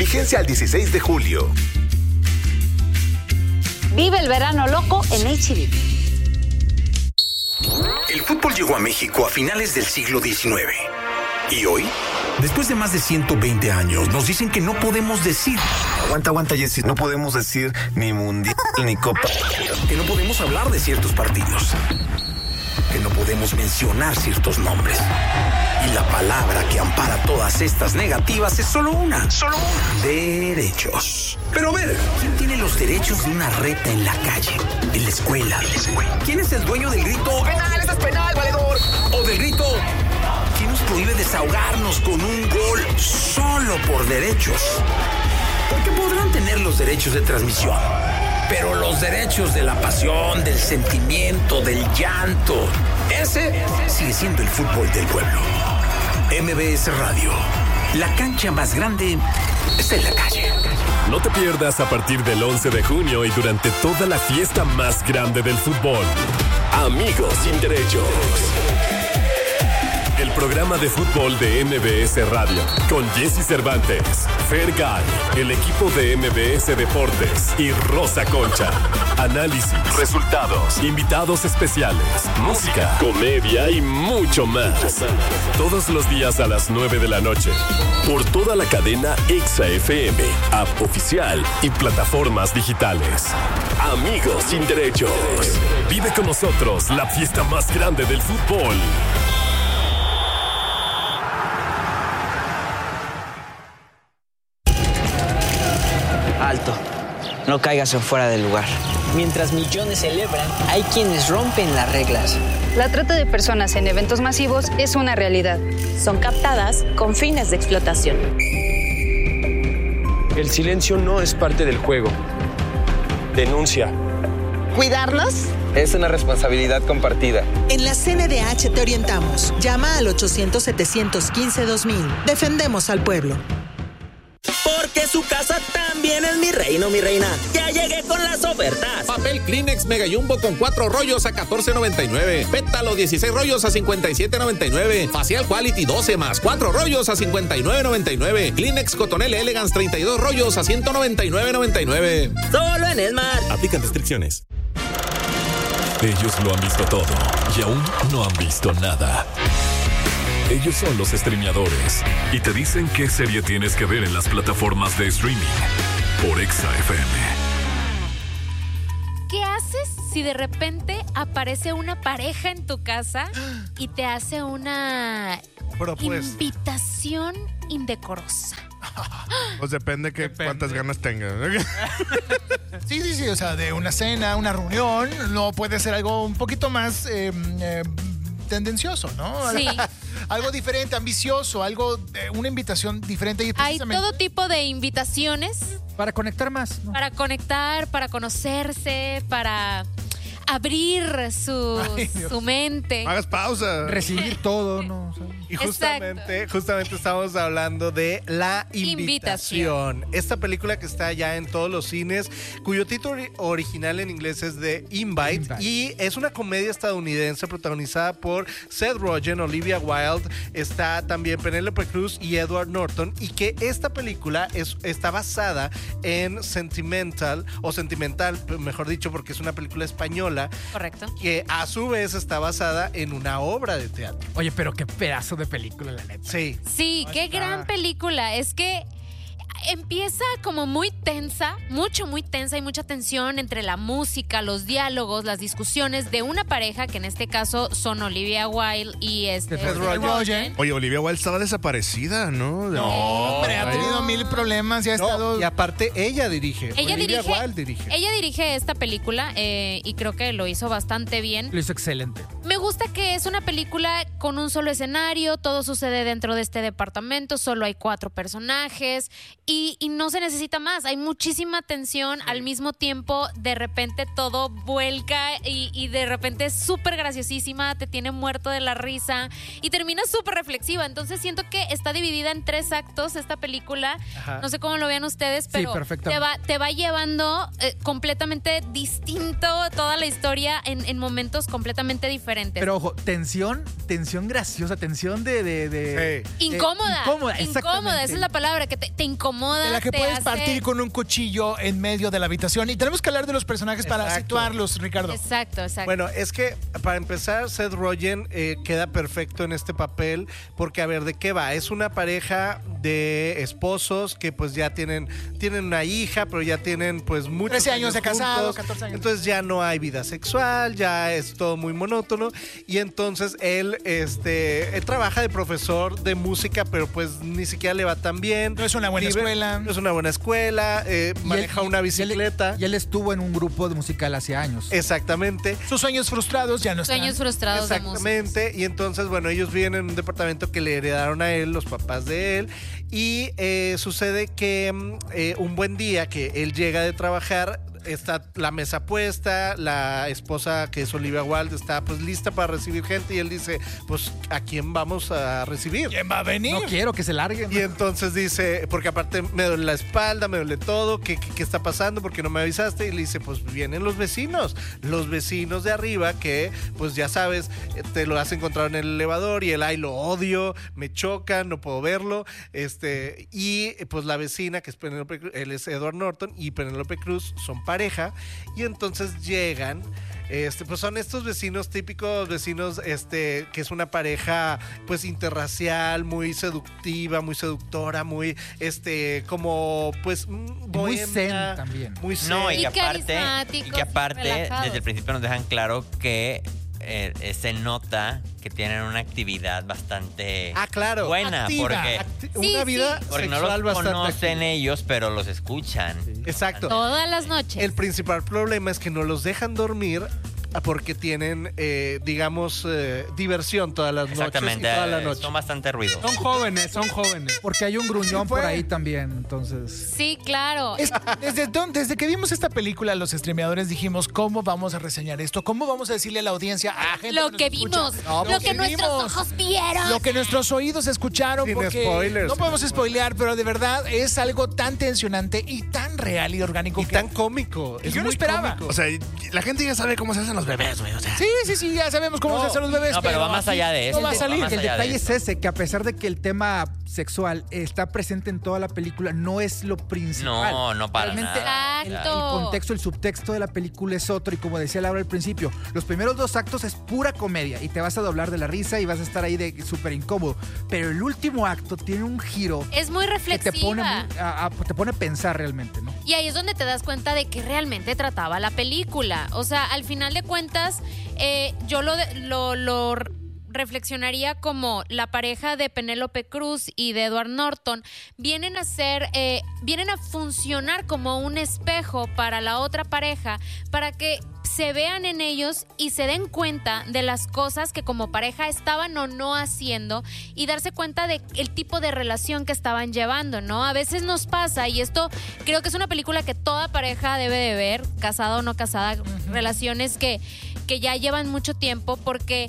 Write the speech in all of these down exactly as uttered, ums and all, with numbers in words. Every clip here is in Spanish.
Vigencia al dieciséis de julio. Vive el verano loco en H E B. El fútbol llegó a México a finales del siglo diecinueve. ¿Y hoy? Después de más de ciento veinte años, nos dicen que no podemos decir. Aguanta, aguanta, Jessy. No podemos decir ni mundial ni copa. Que no podemos hablar de ciertos partidos. Que no podemos mencionar ciertos nombres. Y la palabra que ampara todas estas negativas es solo una. Solo una. Derechos. Pero a ver, ¿quién tiene los derechos de una reta en la calle? En la escuela. ¿Quién es el dueño del grito? ¡Penal, eso es penal, valedor! O del grito... ¿Quién nos prohíbe desahogarnos con un gol solo por derechos? Porque podrán tener los derechos de transmisión, pero los derechos de la pasión, del sentimiento, del llanto, ese sigue siendo el fútbol del pueblo. M B S Radio, la cancha más grande está en la calle. No te pierdas a partir del once de junio y durante toda la fiesta más grande del fútbol. Amigos sin derechos. El programa de fútbol de M B S Radio, con Jessy Cervantes, Fergay, el equipo de M B S Deportes y Rosa Concha. Análisis, resultados, invitados especiales, música, comedia y mucho más. Todos los días a las nueve de la noche, por toda la cadena Exa F M, app oficial y plataformas digitales. Amigos sin derechos. Vive con nosotros la fiesta más grande del fútbol. Alto, no caigas en fuera del lugar. Mientras millones celebran, hay quienes rompen las reglas. La trata de personas en eventos masivos es una realidad. Son captadas con fines de explotación. El silencio no es parte del juego. Denuncia. ¿Cuidarnos? Es una responsabilidad compartida. En la C N D H te orientamos. Llama al ochocientos, setecientos quince, dos mil. Defendemos al pueblo. Porque su casa también es mi reino, mi reina. Ya llegué con las ofertas. Papel Kleenex Mega Jumbo con cuatro rollos a catorce noventa y nueve. Pétalo dieciséis rollos a cincuenta y siete noventa y nueve. Facial Quality doce más cuatro rollos a cincuenta y nueve noventa y nueve. Kleenex Cotonel Elegance treinta y dos rollos a ciento noventa y nueve noventa y nueve. Solo en Esmar. Aplican restricciones. Ellos lo han visto todo y aún no han visto nada. Ellos son los streameadores y te dicen qué serie tienes que ver en las plataformas de streaming por Exa F M. ¿Qué haces si de repente aparece una pareja en tu casa y te hace una Propuesta. invitación indecorosa? Pues depende que depende. cuántas ganas tengas. Sí, sí, sí, o sea, de una cena, una reunión, no puede ser algo un poquito más eh, eh, tendencioso, ¿no? Sí. Algo diferente, ambicioso, algo, eh, una invitación diferente. Y hay todo tipo de invitaciones. Para conectar más, ¿no? Para conectar, para conocerse, para abrir su, Ay, su mente. Hagas pausa. Recibir todo, ¿no? O sea, y justamente, justamente estamos hablando de La Invitación. Invitación. Esta película que está ya en todos los cines, cuyo título original en inglés es The Invite, Invite. Y es una comedia estadounidense protagonizada por Seth Rogen, Olivia Wilde, está también Penélope Cruz y Edward Norton, y que esta película es, está basada en Sentimental, o Sentimental, mejor dicho, porque es una película española. Correcto. Que a su vez está basada en una obra de teatro. Oye, pero qué pedazo de película, la neta. Sí. Sí, qué está. gran película. Es que empieza como muy tensa, mucho, muy tensa. Hay mucha tensión entre la música, los diálogos, las discusiones de una pareja, que en este caso son Olivia Wilde y este Seth Rogen. Oye, Olivia Wilde estaba desaparecida, ¿no? No, hombre, ha tenido mil problemas y ha no, estado... Y aparte, ella dirige. Ella Olivia dirige, Wilde dirige. Ella dirige esta película eh, y creo que lo hizo bastante bien. Lo hizo excelente. Me gusta que es una película con un solo escenario, todo sucede dentro de este departamento, solo hay cuatro personajes y, y no se necesita más. Hay muchísima tensión, sí. Al mismo tiempo de repente todo vuelca y, y de repente es súper graciosísima, te tiene muerto de la risa y termina súper reflexiva. Entonces siento que está dividida en tres actos esta película Ajá. No sé cómo lo vean ustedes, pero sí, te, va, te va llevando eh, completamente distinto toda la historia en, en momentos completamente diferentes. Pero ojo, tensión, tensión graciosa, tensión de... de, de sí. Incómoda. Eh, incómoda, incómoda, esa es la palabra, que te, te incomoda. De la que te puedes hace... partir con un cuchillo en medio de la habitación. Y tenemos que hablar de los personajes Exacto. para situarlos, Ricardo. Exacto, exacto. Bueno, es que para empezar, Seth Rogen eh, queda perfecto en este papel porque, a ver, ¿de qué va? Es una pareja de esposos que pues ya tienen, tienen una hija, pero ya tienen pues muchos trece años, años de casado, juntos. catorce años. Entonces ya no hay vida sexual, ya es todo muy monótono. Y entonces él, este, él trabaja de profesor de música, pero pues ni siquiera le va tan bien. No es una buena Vive, escuela. No es una buena escuela, eh, maneja él, una bicicleta. Y él, y él estuvo en un grupo de musical hace años. Exactamente. Sus sueños frustrados ya no están. Sueños frustrados de música. Exactamente. Y entonces, bueno, ellos viven en un departamento que le heredaron a él, los papás de él. Y eh, sucede que eh, un buen día que él llega de trabajar, está la mesa puesta, la esposa, que es Olivia Wilde, está pues lista para recibir gente y él dice, pues ¿a quién vamos a recibir? ¿Quién va a venir? No quiero que se larguen. Y entonces dice, porque aparte me duele la espalda, me duele todo, ¿qué, qué, qué está pasando? ¿Por qué no me avisaste? Y le dice, pues vienen los vecinos, los vecinos de arriba que pues ya sabes, te lo has encontrado en el elevador y él, ay, lo odio, me choca, no puedo verlo. Este, y pues la vecina, que es Penélope Cruz, él es Edward Norton y Penélope Cruz son pareja, y entonces llegan, este, pues son estos vecinos típicos vecinos, este, que es una pareja pues interracial, muy seductiva, muy seductora, muy, este, como pues muy zen también, muy zen. No, y que y aparte, y que aparte relajados. desde el principio nos dejan claro que eh, eh, se nota que tienen una actividad bastante ah, claro. buena, activa, porque acti- Sí, una vida sí. porque no sexual los bastante conocen activa. ellos, pero los escuchan. Exacto. Todas las noches. El principal problema es que no los dejan dormir porque tienen, eh, digamos, eh, diversión todas las noches. Exactamente, Y toda la eh, noche. son bastante ruidosos. Son jóvenes, son jóvenes. Porque hay un gruñón Sí fue. por ahí también, entonces... Sí, claro. Es- desde, don- desde que vimos esta película, los streameadores dijimos, ¿cómo vamos a reseñar esto? ¿Cómo vamos a decirle a la audiencia, a la gente Lo nos que escucha? vimos, No, lo que que nuestros vimos. ojos vieron. Lo que nuestros oídos escucharon, Sin porque spoilers, no sin podemos spoilers. spoilear, pero de verdad es algo tan tensionante y tan real y orgánico Y que tan cómico. que es yo no muy esperaba. cómico. O sea, la gente ya sabe cómo se hacen los bebés, güey. O sea, Sí, sí, sí, ya sabemos cómo No, se hacen los bebés. no, pero va más así allá de eso. No va a Va salir. más El allá de detalle eso. es ese, que a pesar de que el tema sexual está presente en toda la película, no es lo principal. No, no para Realmente, nada. El, el Exacto. contexto, el subtexto de la película es otro, y como decía Laura al principio, los primeros dos actos es pura comedia y te vas a doblar de la risa y vas a estar ahí de súper incómodo, pero el último acto tiene un giro Es muy que reflexiva. te pone, muy- a- a- te pone a pensar realmente, ¿no? Y ahí es donde te das cuenta de que realmente trataba la película. O sea, al final de cuentas, eh, yo lo, de- lo, lo reflexionaría como la pareja de Penélope Cruz y de Edward Norton vienen a ser, eh, vienen a funcionar como un espejo para la otra pareja, para que se vean en ellos y se den cuenta de las cosas que como pareja estaban o no haciendo, y darse cuenta de el tipo de relación que estaban llevando, ¿no? A veces nos pasa, y esto creo que es una película que toda pareja debe de ver, casada o no casada, uh-huh. relaciones que, que ya llevan mucho tiempo, porque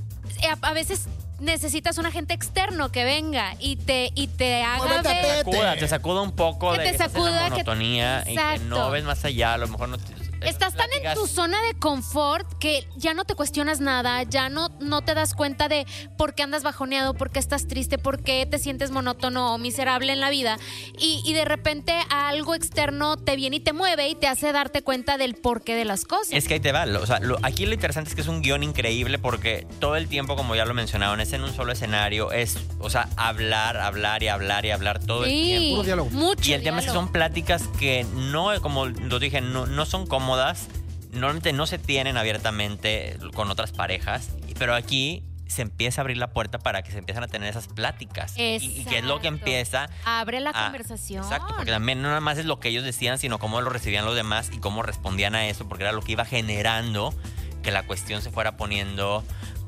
a, a veces necesitas un agente externo que venga y te, y te haga te ver... sacuda, te sacuda un poco Que de te que estás en sacuda, la que- monotonía y que Exacto. no ves más allá, a lo mejor no te- Estás tan en tu zona de confort que ya no te cuestionas nada, ya no, no te das cuenta de por qué andas bajoneado, por qué estás triste, por qué te sientes monótono o miserable en la vida, y, y de repente algo externo te viene y te mueve y te hace darte cuenta del porqué de las cosas. Es que ahí te va. O sea, lo- aquí lo interesante es que es un guión increíble porque todo el tiempo, como ya lo mencionaron, es en un solo escenario. Es, o sea, hablar, hablar y hablar y hablar todo Sí, el tiempo. Puro diálogo. mucho Y el tema es que diálogo. son pláticas que no, como lo dije, no, no son cómodas. Normalmente no se tienen abiertamente con otras parejas. Pero aquí se empieza a abrir la puerta para que se empiezan a tener esas pláticas. Y, y que es lo que Exacto. empieza Abre la a- conversación. Exacto, porque también no nada más es lo que ellos decían, sino cómo lo recibían los demás y cómo respondían a eso, porque era lo que iba generando que la cuestión se fuera poniendo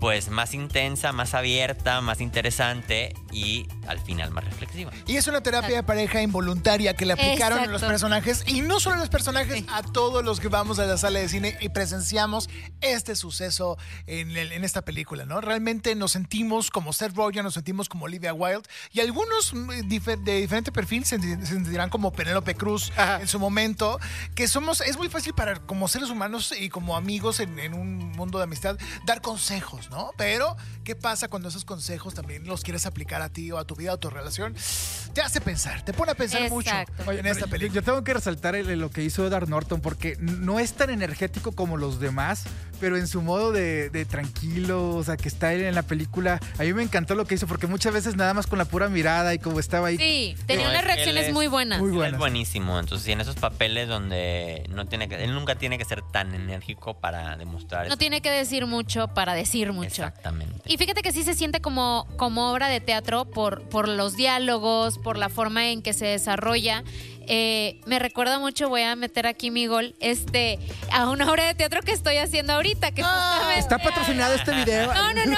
pues más intensa, más abierta, más interesante y al final más reflexiva. Y es una terapia de pareja involuntaria que le aplicaron Exacto. a los personajes, y no solo a los personajes, sí. a todos los que vamos a la sala de cine y presenciamos este suceso en, el, en esta película, ¿no? Realmente nos sentimos como Seth Rogen, nos sentimos como Olivia Wilde, y algunos de diferente perfil se sentirán como Penélope Cruz Ajá. en su momento, que somos, es muy fácil para como seres humanos y como amigos en, en un mundo de amistad dar consejos, ¿no? Pero, ¿qué pasa cuando esos consejos también los quieres aplicar a ti o a tu vida o a tu relación? Te hace pensar, te pone a pensar Exacto. mucho Oye, en esta película. Yo, yo tengo que resaltar el, lo que hizo Edward Norton, porque no es tan energético como los demás, pero en su modo de, de tranquilo, o sea, que está él en la película. A mí me encantó lo que hizo, porque muchas veces nada más con la pura mirada y como estaba ahí. Sí, tenía no, unas reacciones es, muy buenas. Muy buenas. Es buenísimo. Entonces, en esos papeles donde no tiene que, él nunca tiene que ser tan enérgico para demostrar. No eso. tiene que decir mucho para decir mucho. Exactamente. Y fíjate que sí se siente como, como obra de teatro por, por los diálogos, por la forma en que se desarrolla. Eh, me recuerda mucho, voy a meter aquí mi gol, este, a una obra de teatro que estoy haciendo ahorita. Que ah, ¿Está patrocinado este video? No, no, no.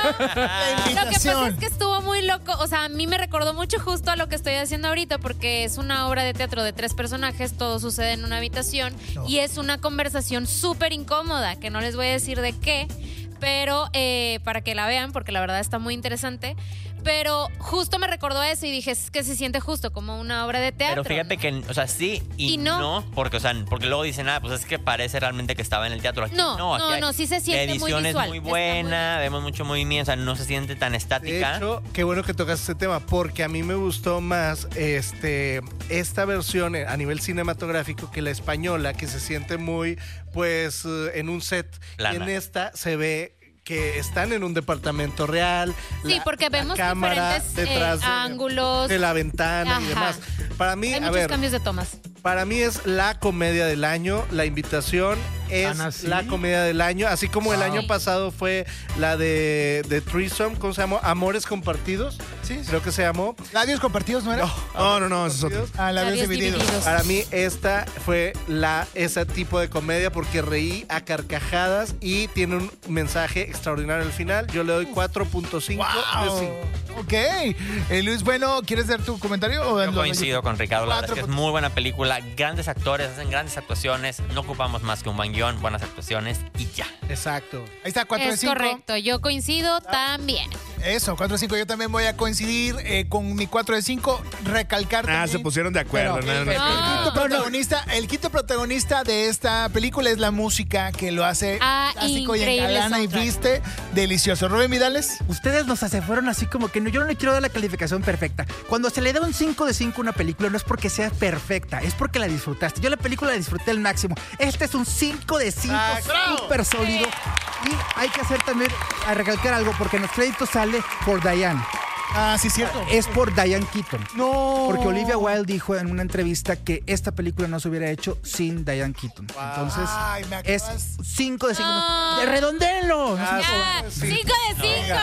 Lo que pasa es que estuvo muy loco. O sea, a mí me recordó mucho justo a lo que estoy haciendo ahorita, porque es una obra de teatro de tres personajes, todo sucede en una habitación no. y es una conversación súper incómoda, que no les voy a decir de qué, pero eh, para que la vean, porque la verdad está muy interesante. Pero justo me recordó eso y dije, es que se siente justo como una obra de teatro. Pero fíjate ¿no? que, o sea, sí y, y no. no, porque, o sea, porque luego dicen, ah, pues es que parece realmente que estaba en el teatro. Aquí no, no, no, aquí no, sí se siente muy visual. La edición es muy buena, muy vemos mucho movimiento, o sea, no se siente tan estática. De hecho, qué bueno que tocas este tema, porque a mí me gustó más este esta versión a nivel cinematográfico que la española, que se siente muy, pues, en un set. Plana. Y en esta se ve que están en un departamento real. Sí, la, porque vemos la cámara diferentes detrás eh, de, ángulos. De la ventana Ajá. y demás. Para mí, Hay a muchos ver, cambios de tomas. Para mí es la comedia del año. La Invitación es ¿Ana, sí? la comedia del año. Así como wow. el año Sí. pasado fue la de, de Threesome, ¿cómo se llamó? Amores Compartidos. Sí, sí. Creo que se llamó. ¿Labios Compartidos no era? No, no, no, no, eso es otro. Ah, Labios, Labios divididos. divididos. Para mí esta fue la ese tipo de comedia porque reí a carcajadas y tiene un mensaje extraordinario al final. Yo le doy cuatro punto cinco wow. de cinco. Ok. Eh, Luis, bueno, ¿quieres dar tu comentario? O Yo coincido con Ricardo. La verdad es que es muy buena película. Grandes actores, hacen grandes actuaciones. No ocupamos más que un buen guión, buenas actuaciones y ya. Exacto. Ahí está, cuatro de Es cinco. correcto, yo coincido también. Eso, cuatro de cinco. Yo también voy a coincidir eh, con mi cuatro de cinco. Recalcar Ah, también. se pusieron de acuerdo. Pero, no, el, no, el no. quinto protagonista, el quinto protagonista de esta película es la música que lo hace Ah, clásico y increíble engalana y soundtrack. viste delicioso. Rubén Vidales. Ustedes nos se fueron así como que no, yo no le quiero dar la calificación perfecta. Cuando se le da un cinco de cinco a una película no es porque sea perfecta, es porque la disfrutaste. Yo la película la disfruté al máximo. Este es un cinco de cinco, Ah, súper sólido. Y hay que hacer también, a recalcar algo, porque en los créditos sale por Diane. Ah, sí, cierto. Es por Diane Keaton. No. Porque Olivia Wilde dijo en una entrevista que esta película no se hubiera hecho sin Diane Keaton. Wow. Entonces, Ay, me es acabas- cinco de cinco. No. No. ¡Redondéenlo! Ah, Ya, sí. cinco de cinco.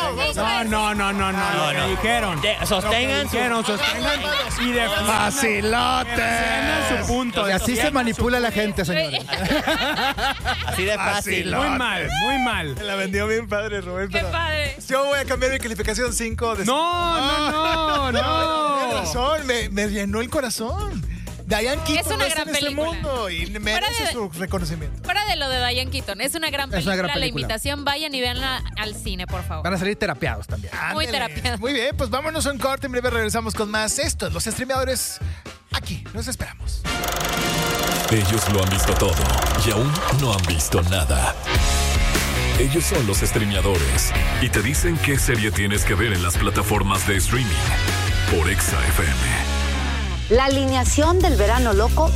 No, no, no, no, no, No, lo no. que dijeron. De- sostengan Lo que dijeron, sostengan y defiendan ¡Vacilote! su punto. Y así se manipula la gente, señores. Así de fácil. Muy mal, muy mal. Me la vendió bien padre, Rubén. Qué pero padre. Yo voy a cambiar mi calificación cinco de No, no, no, no. Tienes razón, me, me llenó el corazón. Diane Keaton Es una no está gran en este película. mundo y merece de- su reconocimiento. Fuera de lo de Diane Keaton, es una gran Es película. una gran La película. invitación, vayan y véanla al cine, por favor. Van a salir terapiados también. Muy Ándale. terapiado. Muy bien, pues vámonos a un corte. En breve regresamos con más. Esto, los streameadores. Aquí, los esperamos. Ellos lo han visto todo y aún no han visto nada. Ellos son los streameadores y te dicen qué serie tienes que ver en las plataformas de streaming por Exa F M. La alineación del verano loco